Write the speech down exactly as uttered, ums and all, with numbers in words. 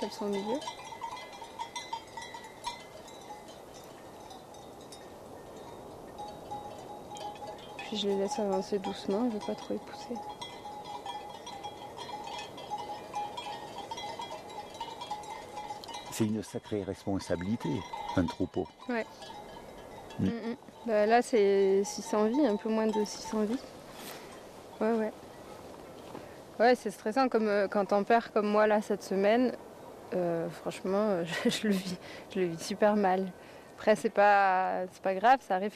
elles sont au milieu. Puis je les laisse avancer doucement, je ne veux pas trop les pousser. C'est une sacrée responsabilité, un troupeau. Ouais. Mm. Mm -mm. Bah, là, c'est six cents vies, un peu moins de six cents vies. Ouais, ouais. Ouais, c'est stressant comme euh, quand t'en perds comme moi là cette semaine. Euh, franchement, je, je, le vis, je le vis super mal. Après, c'est pas, c'est pas grave, ça arrive